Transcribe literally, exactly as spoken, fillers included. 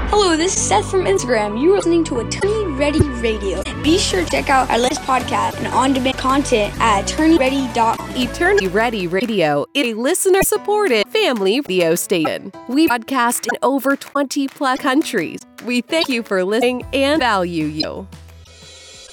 Hello, this is Seth from Instagram. You are listening to Attorney Ready Radio. Be sure to check out our latest podcast and on-demand content at attorney ready dot com. Attorney Ready Radio is a listener-supported family radio station. We broadcast in over twenty plus countries. We thank you for listening and value you.